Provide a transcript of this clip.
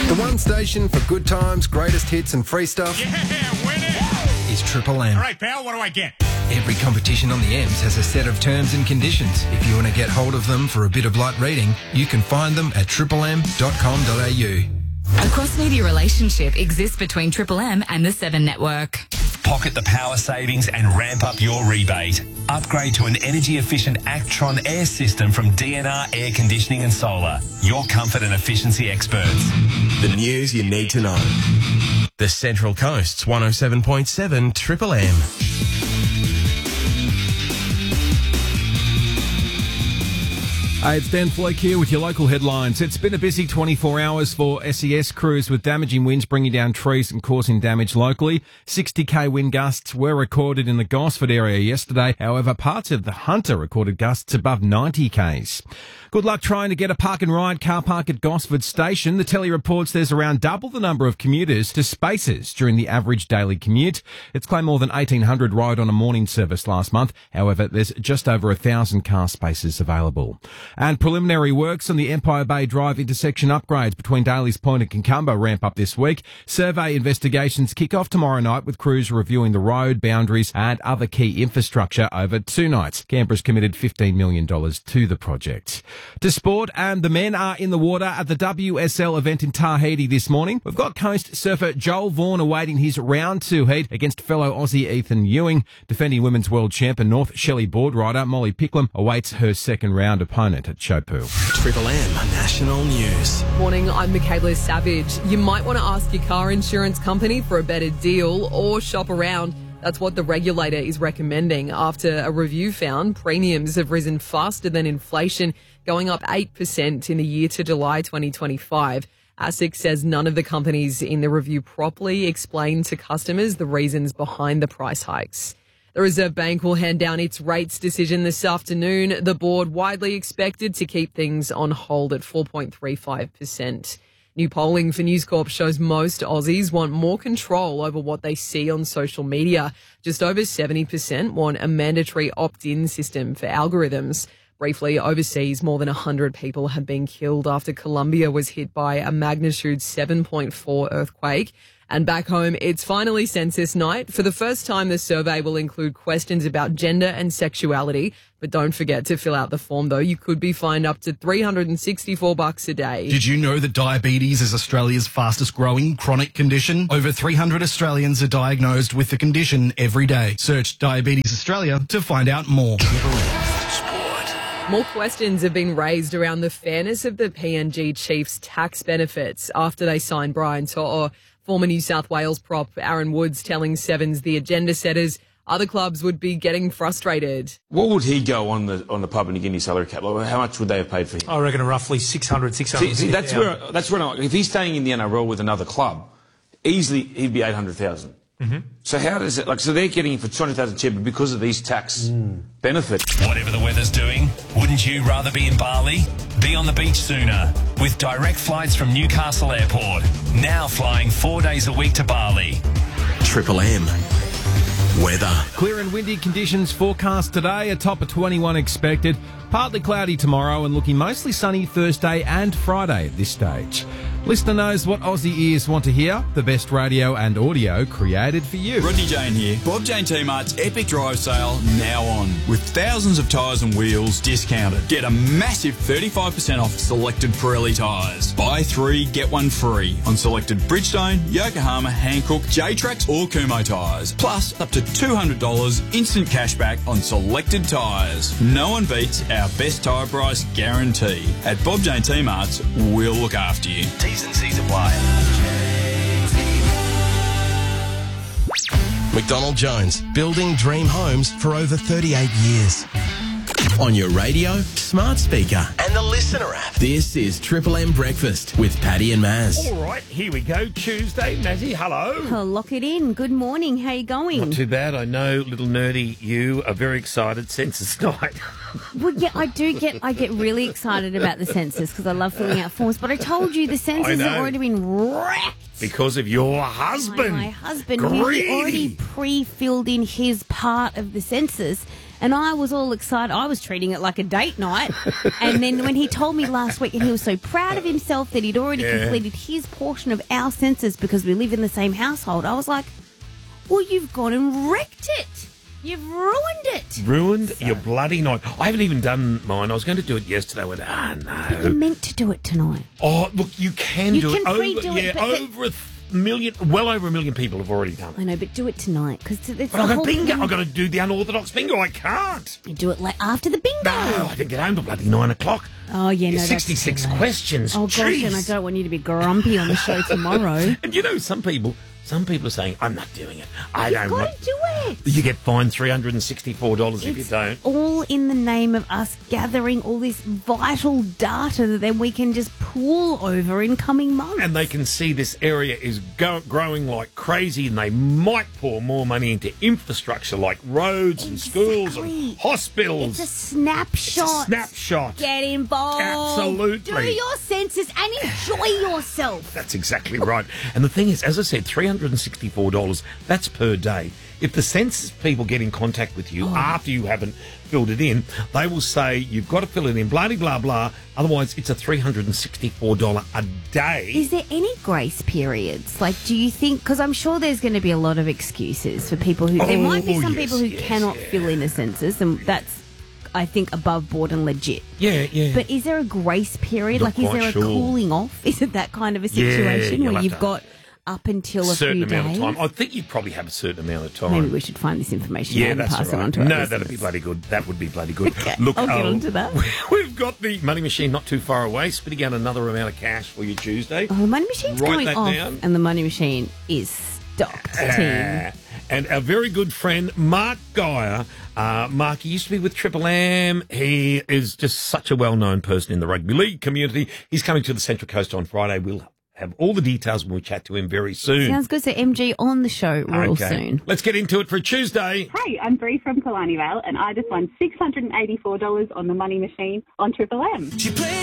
The one station for good times, greatest hits and free stuff is Triple M. All right, pal, what do I get? Every competition on the M's has a set of terms and conditions. If you want to get hold of them for a bit of light reading, you can find them at triplem.com.au. A cross-media relationship exists between Triple M and the 7 Network. Pocket the power savings and ramp up your rebate. Upgrade to an energy-efficient Actron air system from DNR Air Conditioning and Solar. Your comfort and efficiency experts. The news you need to know. The Central Coast's 107.7 Triple M. Hey, it's Dan Floke here with your local headlines. It's been a busy 24 hours for SES crews with damaging winds bringing down trees and causing damage locally. 60k wind gusts were recorded in the Gosford area yesterday. However, parts of the Hunter recorded gusts above 90k's. Good luck trying to get a park and ride car park at Gosford Station. The telly reports there's around double the number of commuters to spaces during the average daily commute. It's claimed more than 1,800 rode on a morning service last month. However, there's just over 1,000 car spaces available. And preliminary works on the Empire Bay Drive intersection upgrades between Daly's Point and Kincumber ramp up this week. Survey investigations kick off tomorrow night with crews reviewing the road, boundaries and other key infrastructure over 2 nights. Canberra's committed $15 million to the project. To sport, and the men are in the water at the WSL event in Tahiti this morning. We've got coast surfer Joel Vaughan awaiting his round 2 heat against fellow Aussie Ethan Ewing. Defending women's world champion North Shelley board rider Molly Picklum awaits her second round opponent at Chopu. Triple M National News. Morning, I'm Michaela Savage. You might want to ask your car insurance company for a better deal or shop around. That's what the regulator is recommending after a review found premiums have risen faster than inflation, going up 8% in the year to July 2025. ASIC says none of the companies in the review properly explained to customers the reasons behind the price hikes. The Reserve Bank will hand down its rates decision this afternoon. The board widely expected to keep things on hold at 4.35%. New polling for News Corp shows most Aussies want more control over what they see on social media. Just over 70% want a mandatory opt-in system for algorithms. Briefly, overseas, more than 100 people have been killed after Colombia was hit by a magnitude 7.4 earthquake. And back home, it's finally census night. For the first time, the survey will include questions about gender and sexuality. But don't forget to fill out the form, though. You could be fined up to $364 a day. Did you know that diabetes is Australia's fastest growing chronic condition? Over 300 Australians are diagnosed with the condition every day. Search Diabetes Australia to find out more. More questions have been raised around the fairness of the PNG Chiefs' tax benefits after they signed Brian To'o. Former New South Wales prop Aaron Woods telling Sevens the agenda setters other clubs would be getting frustrated. What would he go on the Papua New Guinea salary cap? Like, how much would they have paid for him? I reckon roughly 600. See, that's where if he's staying in the NRL with another club, easily he'd be 800,000. Mm-hmm. So how does it, so they're getting him for 200,000 cheaper because of these tax benefits. Whatever the weather's doing, wouldn't you rather be in Bali? Be on the beach sooner with direct flights from Newcastle Airport. Now flying 4 days a week to Bali. Triple M. Weather. Clear and windy conditions forecast today, a top of 21 expected. Partly cloudy tomorrow and looking mostly sunny Thursday and Friday at this stage. Listener knows what Aussie ears want to hear. The best radio and audio created for you. Rodney Jane here. Bob Jane T-Mart's Epic Drive Sale now on. With thousands of tyres and wheels discounted. Get a massive 35% off selected Pirelli tyres. Buy 3, get 1 free on selected Bridgestone, Yokohama, Hankook, J-Trax or Kumho tyres. Plus up to $200 instant cashback on selected tyres. No one beats our best tyre price guarantee. At Bob Jane T-Mart's, we'll look after you. T's and C's apply. McDonald Jones, building dream homes for over 38 years. On your radio, smart speaker and the Listener app. This is Triple M Breakfast with Paddy and Maz. All right, here we go. Tuesday, Mazzy, hello. Oh, lock it in. Good morning. How you going? Not too bad. I know, little nerdy, you are very excited. Census night. Well, yeah, I get really excited about the census because I love filling out forms. But I told you the census has already been wrecked. Because of your husband. My husband, Greedy. who already pre-filled in his part of the census. And I was all excited. I was treating it like a date night. And then when he told me last week, and he was so proud of himself that he'd already completed his portion of our census because we live in the same household, I was like, well, you've gone and wrecked it. You've ruined it. Ruined your bloody night. I haven't even done mine. I was going to do it yesterday. I went, no. You're meant to do it tonight. Oh, look, you can You do can it. pre-do it, but over a million, well over a million people have already done it. I know, but do it tonight because it's But I've got bingo. I've got to do the unorthodox bingo. I can't. You do it after the bingo. No, I didn't get home till bloody 9 o'clock. Oh, yeah, no, that's 66 questions. Oh, gosh, Jeez. and I don't want you to be grumpy on the show tomorrow. And you know, some people are saying, I'm not doing it. You've got to do it. You get fined $364 if you don't. All in the name of us gathering all this vital data that then we can just pool over in coming months. And they can see this area is growing like crazy, and they might pour more money into infrastructure like roads and schools and hospitals. It's a snapshot. Get involved. Absolutely. Do your census and enjoy yourself. That's exactly right. And the thing is, as I said, $364, that's per day. If the census people get in contact with you after you haven't filled it in, they will say, you've got to fill it in, blah, blah, blah. Otherwise, it's a $364 a day. Is there any grace periods? Like, do you think, because I'm sure there's going to be a lot of excuses for people who, there might be some people who cannot fill in a census, and that's, I think, above board and legit. Yeah. But is there a grace period? Not Like, is there a quite sure. cooling off? Is it that kind of a situation you'll where have you've to- got up until a certain few amount days? of time. I think you probably have a certain amount of time. Maybe we should find this information out and that's pass all right. it on to our No, listeners. that'd be bloody good. That would be bloody good. Okay, Look, I'll get onto that. We've got the money machine not too far away, spitting out another amount of cash for you Tuesday. Oh, the money machine's Write going that off, down. and the money machine is stocked, team. And our very good friend, Mark Geyer. Mark, he used to be with Triple M. He is just such a well-known person in the rugby league community. He's coming to the Central Coast on Friday. We'll have all the details when we chat to him very soon. Sounds good. So MG on the show real soon. Let's get into it for a Tuesday. Hey, I'm Bree from Kalani Vale, and I just won $684 on the money machine on Triple M.